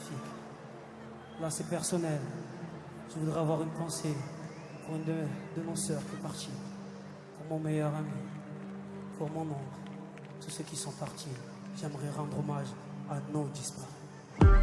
magnifique. Là, c'est personnel. Je voudrais avoir une pensée pour une de nos sœurs qui est partie, pour mon meilleur ami, pour mon oncle, tous ceux qui sont partis. J'aimerais rendre hommage à nos disparus.